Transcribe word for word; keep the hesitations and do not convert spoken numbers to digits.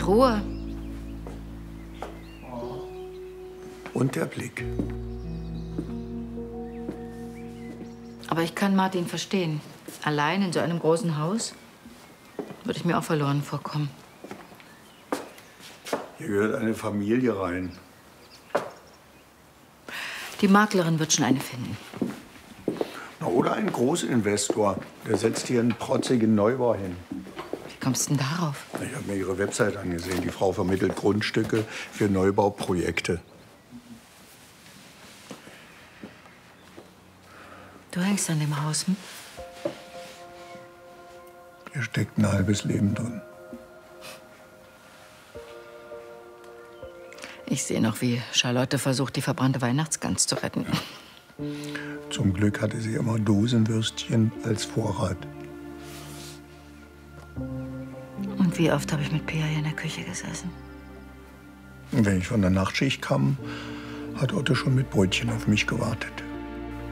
Ruhe. Und der Blick. Aber ich kann Martin verstehen. Allein in so einem großen Haus würde ich mir auch verloren vorkommen. Hier gehört eine Familie rein. Die Maklerin wird schon eine finden. Na, oder ein Großinvestor. Der setzt hier einen protzigen Neubau hin. Wie kommst du denn darauf? Ich habe mir Ihre Website angesehen. Die Frau vermittelt Grundstücke für Neubauprojekte. Du hängst an dem Haus, hm? Hier steckt ein halbes Leben drin. Ich sehe noch, wie Charlotte versucht, die verbrannte Weihnachtsgans zu retten. Zum Glück hatte sie immer Dosenwürstchen als Vorrat. Und wie oft habe ich mit Pia hier in der Küche gesessen? Und wenn ich von der Nachtschicht kam, hat Otto schon mit Brötchen auf mich gewartet.